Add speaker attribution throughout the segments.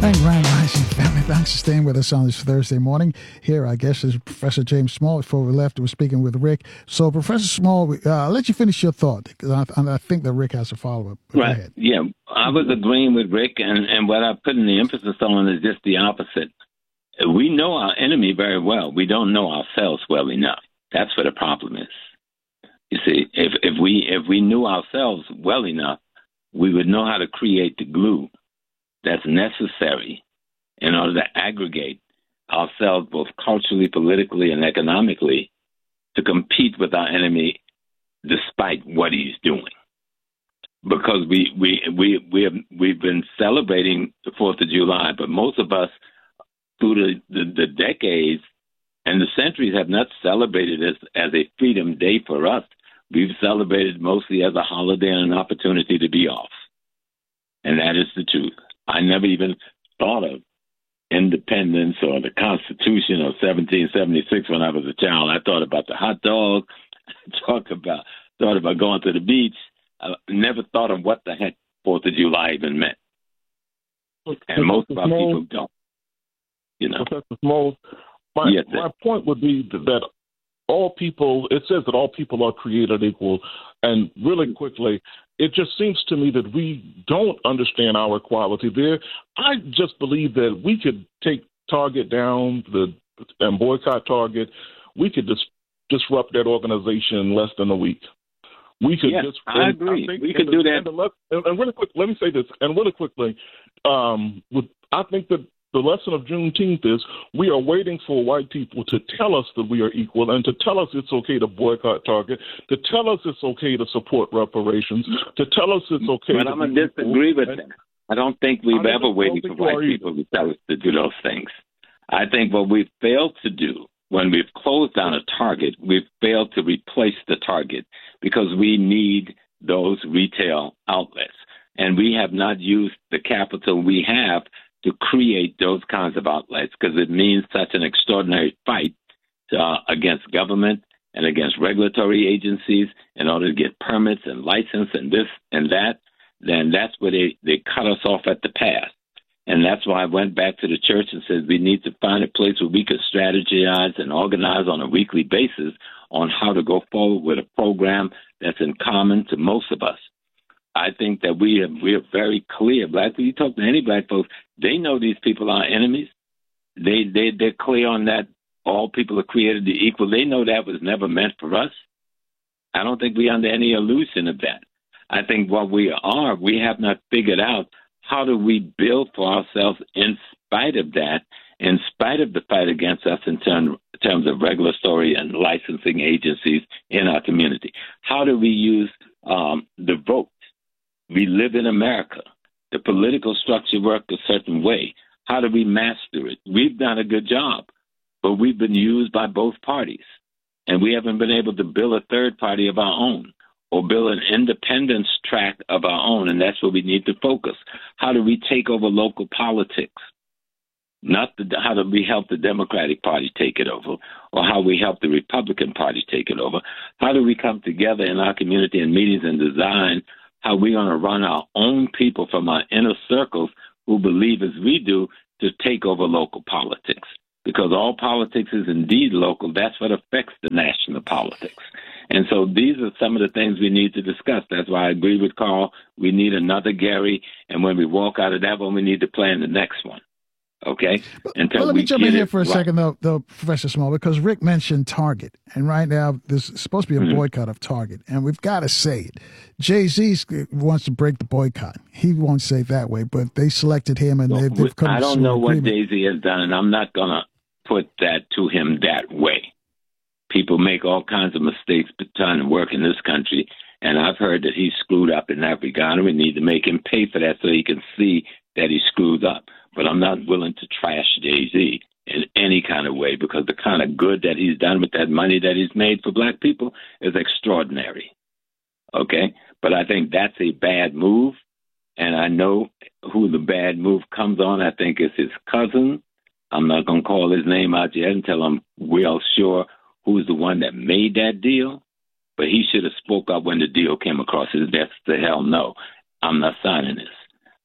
Speaker 1: And Grand Rising family, thanks for staying with us on this Thursday morning. Here, I guess, is Professor James Small. Before we left, we were speaking with Rick. So, Professor Small, I'll let you finish your thought, because I think that Rick has a follow-up.
Speaker 2: Right.
Speaker 1: Go ahead.
Speaker 2: Yeah, I was agreeing with Rick, and what I put in the emphasis on is just the opposite. We know our enemy very well. We don't know ourselves well enough. That's what the problem is. You see, if we knew ourselves well enough, we would know how to create the glue that's necessary in order to aggregate ourselves both culturally, politically, and economically to compete with our enemy despite what he's doing. Because we've been celebrating the 4th of July, but most of us through the decades and the centuries have not celebrated this as a freedom day for us. We've celebrated mostly as a holiday and an opportunity to be off. And that is the truth. I never even thought of independence or the Constitution of 1776 when I was a child. I thought about the hot dog. thought about going to the beach. I never thought of what the heck 4th of July even meant. And most of our people don't. You know.
Speaker 3: Professor Smalls, my point would be that all people, it says that all people are created equal. And really quickly, it just seems to me that we don't understand our equality there. I just believe that we could take Target down and boycott Target. We could disrupt that organization in less than a week. We could
Speaker 2: I agree. We could do that.
Speaker 3: And really quick, let me say this. And really quickly, I think that the lesson of Juneteenth is we are waiting for white people to tell us that we are equal and to tell us it's okay to boycott Target, to tell us it's okay to support reparations, to tell us it's okay.
Speaker 2: But I'm going to disagree with that. I don't think we've ever waited for white people to tell us to do those things. I think what we've failed to do when we've closed down a Target, we've failed to replace the Target because we need those retail outlets. And we have not used the capital we have to create those kinds of outlets because it means such an extraordinary fight against government and against regulatory agencies in order to get permits and license and this and that. Then that's where they cut us off at the pass. And that's why I went back to the church and said we need to find a place where we could strategize and organize on a weekly basis on how to go forward with a program that's in common to most of us. I think that we are very clear. Black people, you talk to any black folks, they know these people are enemies. They're clear on that. All people are created equal. They know that was never meant for us. I don't think we're under any illusion of that. I think what we have not figured out how do we build for ourselves in spite of that, in spite of the fight against us in terms of regulatory and licensing agencies in our community. How do we use the vote? We live in America. The political structure works a certain way. How do we master it? We've done a good job, but we've been used by both parties, and we haven't been able to build a third party of our own or build an independence track of our own, and that's where we need to focus. How do we take over local politics? How do we help the Democratic Party take it over, or how we help the Republican Party take it over? How do we come together in our community in meetings and design how we're going to run our own people from our inner circles who believe as we do to take over local politics? Because all politics is indeed local. That's what affects the national politics. And so these are some of the things we need to discuss. That's why I agree with Carl. We need another Gary. And when we walk out of that one, we need to plan the next one. Okay.
Speaker 1: Well, let me jump in here for a second, though, Professor Small, because Rick mentioned Target, and right now there's supposed to be a boycott of Target, and we've got to say it. Jay-Z wants to break the boycott. He won't say it that way, but they selected him, and they've come to
Speaker 2: I don't know what
Speaker 1: agreement.
Speaker 2: Jay-Z has done, and I'm not going to put that to him that way. People make all kinds of mistakes trying to work in this country, and I've heard that he's screwed up in that regard, and we need to make him pay for that so he can see that he screwed up. But I'm not willing to trash Jay-Z in any kind of way because the kind of good that he's done with that money that he's made for black people is extraordinary. Okay? But I think that's a bad move, and I know who the bad move comes on. I think it's his cousin. I'm not going to call his name out yet until I'm well sure who's the one that made that deal. But he should have spoke up when the deal came across his desk to hell no, I'm not signing this. But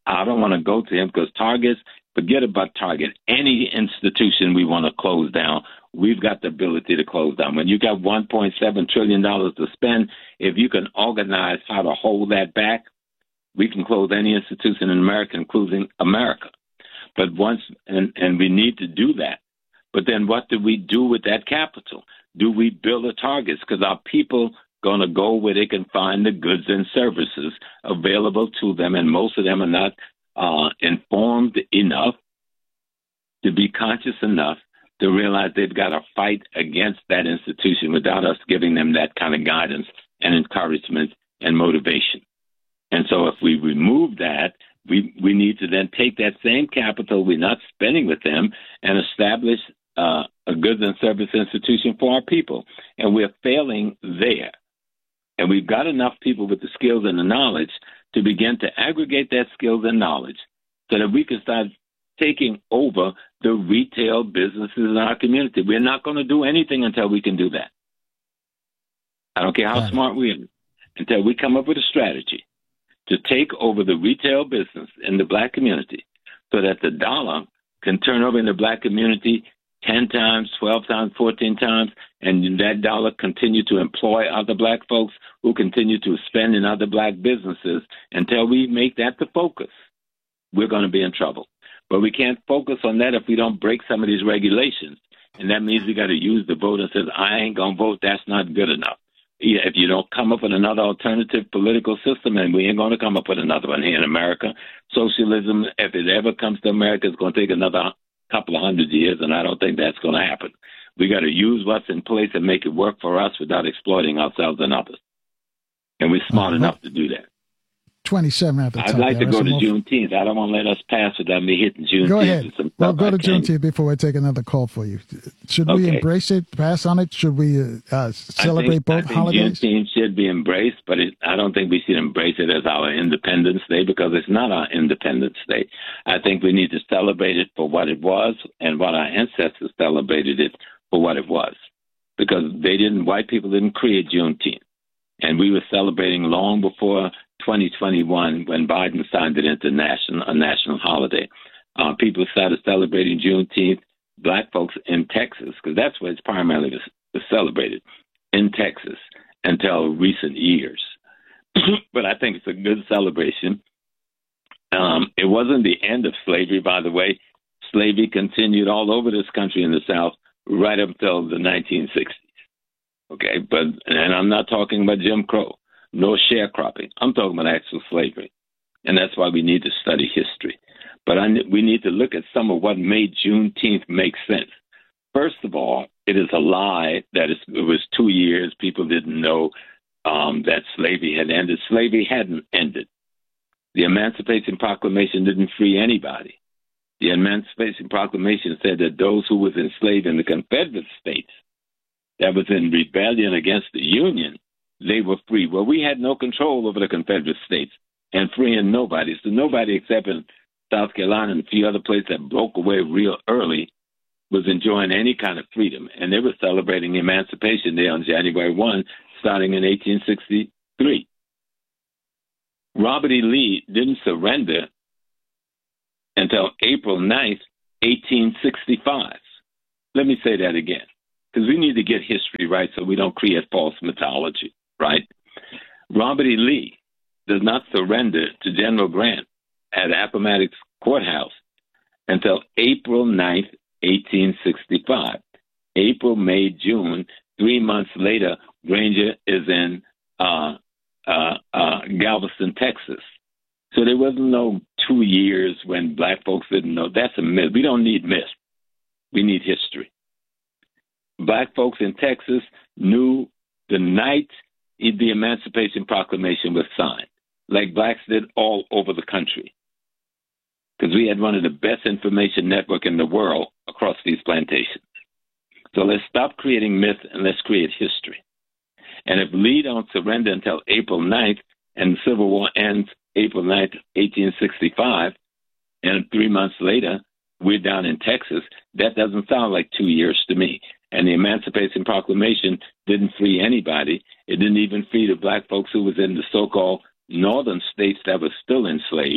Speaker 2: I don't want to go to him because forget about Target. Any institution we want to close down, we've got the ability to close down. When you got $1.7 trillion to spend, if you can organize how to hold that back, we can close any institution in America, including America. But and we need to do that. But then what do we do with that capital? Do we build the targets? Because our people going to go where they can find the goods and services available to them, and most of them are not informed enough to be conscious enough to realize they've got to fight against that institution without us giving them that kind of guidance and encouragement and motivation. And so if we remove that, we need to then take that same capital we're not spending with them and establish a goods and service institution for our people. And we're failing there. And we've got enough people with the skills and the knowledge to begin to aggregate that skills and knowledge so that we can start taking over the retail businesses in our community. We're not going to do anything until we can do that. I don't care how smart we are, until we come up with a strategy to take over the retail business in the black community so that the dollar can turn over in the black community 10 times, 12 times, 14 times, and that dollar continue to employ other black folks who continue to spend in other black businesses. Until we make that the focus, we're going to be in trouble. But we can't focus on that if we don't break some of these regulations. And that means we got to use the vote and says, I ain't going to vote. That's not good enough. If you don't come up with another alternative political system, and we ain't going to come up with another one here in America, socialism, if it ever comes to America, it's going to take another couple of 100 years, and I don't think that's going to happen. We got to use what's in place and make it work for us without exploiting ourselves and others. And we're smart enough to do that.
Speaker 1: 27 at the top.
Speaker 2: I'd like to go to Juneteenth. I don't want to let us pass without me hitting Juneteenth.
Speaker 1: Go ahead. Well, go to Juneteenth before I take another call for you. Should we embrace it, pass on it? Should we celebrate both holidays?
Speaker 2: Juneteenth should be embraced, but I don't think we should embrace it as our Independence Day because it's not our Independence Day. I think we need to celebrate it for what it was and what our ancestors celebrated it for what it was. Because white people didn't create Juneteenth. And we were celebrating long before 2021 when Biden signed it into a national holiday. People started celebrating Juneteenth, black folks in Texas, because that's where it's primarily was celebrated, in Texas, until recent years. But I think it's a good celebration. It wasn't the end of slavery, by the way. Slavery continued all over this country in the South right up until the 1960s. Okay, and I'm not talking about Jim Crow, no sharecropping. I'm talking about actual slavery. And that's why we need to study history. But we need to look at some of what made Juneteenth make sense. First of all, it is a lie that it was 2 years. People didn't know that slavery had ended. Slavery hadn't ended. The Emancipation Proclamation didn't free anybody. The Emancipation Proclamation said that those who was enslaved in the Confederate States that was in rebellion against the Union, they were free. Well, we had no control over the Confederate States and freeing nobody. So nobody except in South Carolina and a few other places that broke away real early was enjoying any kind of freedom. And they were celebrating Emancipation Day on January 1, starting in 1863. Robert E. Lee didn't surrender until April 9th, 1865. Let me say that again, because we need to get history right so we don't create false mythology, right? Robert E. Lee does not surrender to General Grant at Appomattox Courthouse until April 9th, 1865. April, May, June, 3 months later, Granger is in Galveston, Texas. So there wasn't no 2 years when black folks didn't know. That's a myth. We don't need myth. We need history. Black folks in Texas knew the night the Emancipation Proclamation was signed, like blacks did all over the country, because we had one of the best information network in the world across these plantations. So let's stop creating myth and let's create history. And if Lee don't surrender until April 9th and the Civil War ends April 9th, 1865, and 3 months later, we're down in Texas, that doesn't sound like 2 years to me. And the Emancipation Proclamation didn't free anybody. It didn't even free the black folks who was in the so-called northern states that were still enslaved.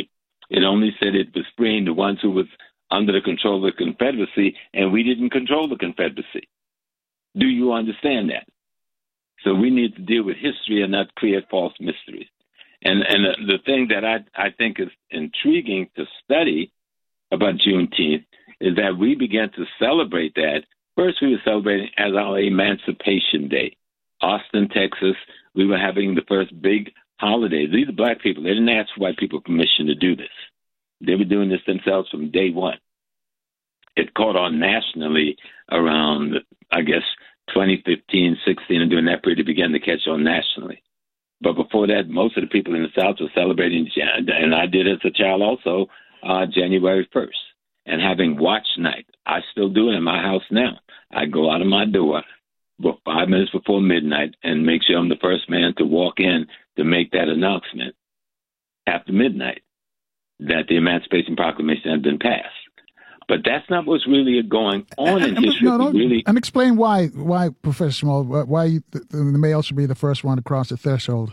Speaker 2: It only said it was freeing the ones who was under the control of the Confederacy, and we didn't control the Confederacy. Do you understand that? So we need to deal with history and not create false mysteries. And the thing that I think is intriguing to study about Juneteenth is that we began to celebrate that. First, we were celebrating as our Emancipation Day. Austin, Texas, we were having the first big holiday. These are black people. They didn't ask white people permission to do this. They were doing this themselves from day one. It caught on nationally around, I guess, 2015, 16, and during that period it began to catch on nationally. But before that, most of the people in the South were celebrating, and I did as a child also, January 1st, and having watch night. I still do it in my house now. I go out of my door 5 minutes before midnight and make sure I'm the first man to walk in to make that announcement after midnight that the Emancipation Proclamation had been passed. But that's not what's really going on in history.
Speaker 1: And explain why, Professor Small, why the male should be the first one to cross the threshold.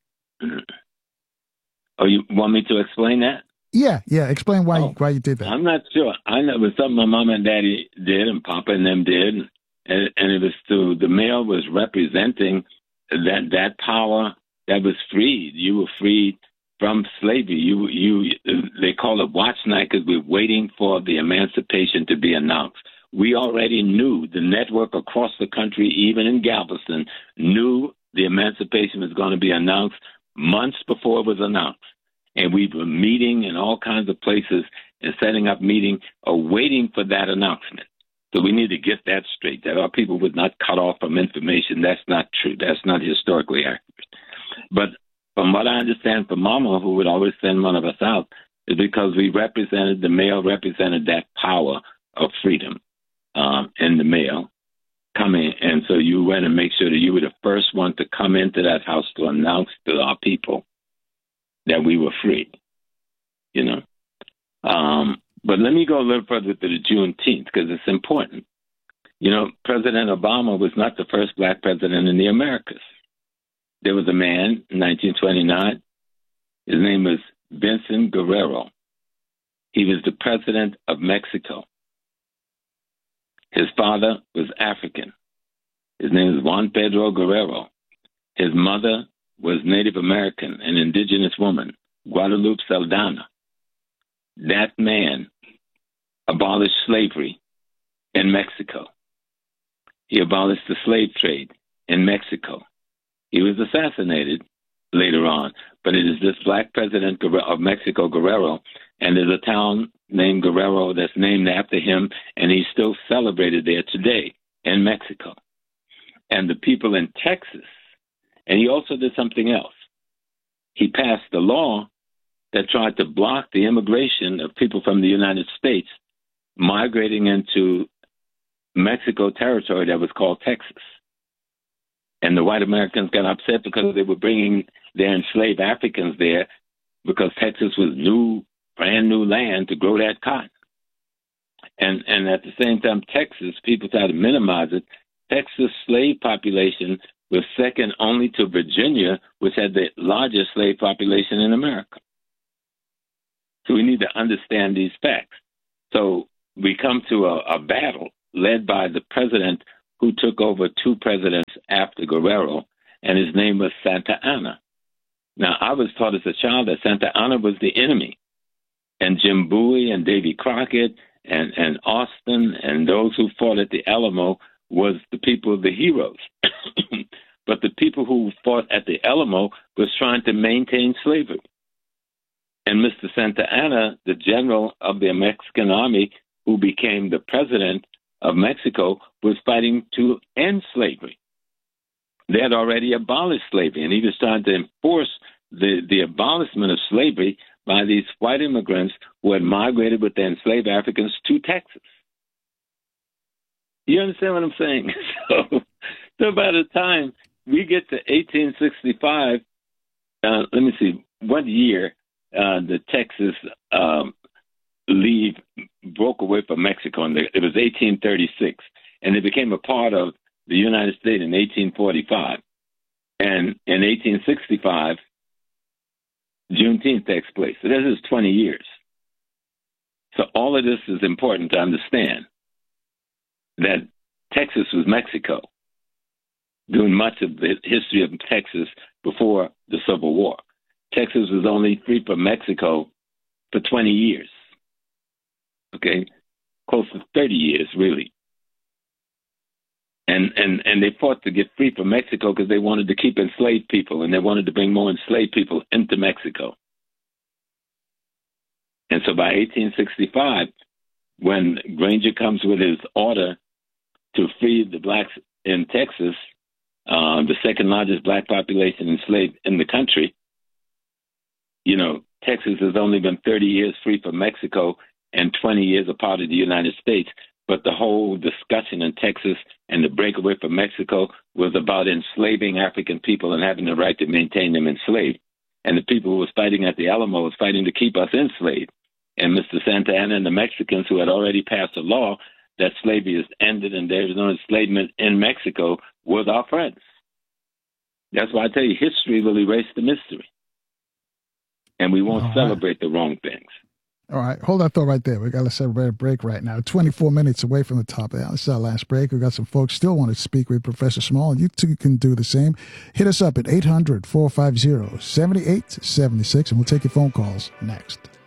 Speaker 2: Oh, you want me to explain that?
Speaker 1: Yeah. Explain why you did that.
Speaker 2: I'm not sure. I know it was something my mom and daddy did, and Papa and them did, and it was the male was representing that power that was freed. You were freed from slavery. They call it watch night because we're waiting for the emancipation to be announced. We already knew, the network across the country, even in Galveston, knew the emancipation was going to be announced months before it was announced. And we were meeting in all kinds of places and setting up meetings waiting for that announcement. So we need to get that straight, that our people was not cut off from information. That's not true. That's not historically accurate. But from what I understand from Mama, who would always send one of us out, is because the male represented that power of freedom in the male coming. And so you went and make sure that you were the first one to come into that house to announce to our people that we were free, But let me go a little further to the Juneteenth because it's important. President Obama was not the first black president in the Americas. There was a man in 1929. His name was Vincent Guerrero. He was the president of Mexico. His father was African. His name was Juan Pedro Guerrero. His mother was Native American, an indigenous woman, Guadalupe Saldana. That man abolished slavery in Mexico. He abolished the slave trade in Mexico. He was assassinated later on, but it is this black president of Mexico, Guerrero, and there's a town named Guerrero that's named after him, and he's still celebrated there today in Mexico. And the people in Texas, and he also did something else. He passed a law that tried to block the immigration of people from the United States migrating into Mexico territory that was called Texas. And the white Americans got upset because they were bringing their enslaved Africans there because Texas was brand new land to grow that cotton. And at the same time, Texas, people tried to minimize it. Texas slave population was second only to Virginia, which had the largest slave population in America. So we need to understand these facts. So we come to a battle led by the president who took over two presidents after Guerrero, and his name was Santa Anna. Now, I was taught as a child that Santa Anna was the enemy, and Jim Bowie and Davy Crockett and Austin and those who fought at the Alamo was the people, the heroes. But the people who fought at the Alamo was trying to maintain slavery. And Mr. Santa Anna, the general of the Mexican army who became the president of Mexico, was fighting to end slavery. They had already abolished slavery, and he was trying to enforce the abolishment of slavery by these white immigrants who had migrated with their enslaved Africans to Texas. You understand what I'm saying? So by the time we get to 1865, let me see, what year the Texas leave broke away from Mexico, and it was 1836, and it became a part of the United States in 1845. And in 1865, Juneteenth takes place. So this is 20 years. So all of this is important to understand, that Texas was Mexico during much of the history of Texas before the Civil War. Texas was only free from Mexico for 20 years. Okay? Close to 30 years, really. And they fought to get free from Mexico because they wanted to keep enslaved people, and they wanted to bring more enslaved people into Mexico. And so by 1865, when Granger comes with his order to free the blacks in Texas, the second largest black population enslaved in the country, Texas has only been 30 years free from Mexico and 20 years a part of the United States. But the whole discussion in Texas and the breakaway from Mexico was about enslaving African people and having the right to maintain them enslaved. And the people who was fighting at the Alamo was fighting to keep us enslaved. And Mr. Santa Anna and the Mexicans, who had already passed a law that slavery is ended and there is no enslavement in Mexico, was our friends. That's why I tell you, history will erase the mystery. And we won't celebrate the wrong things.
Speaker 1: All right. Hold that thought right there. We got to celebrate a break right now. 24 minutes away from the top of the hour. This is our last break. We got some folks still want to speak with Professor Small. You too can do the same. Hit us up at 800-450-7876, and we'll take your phone calls next.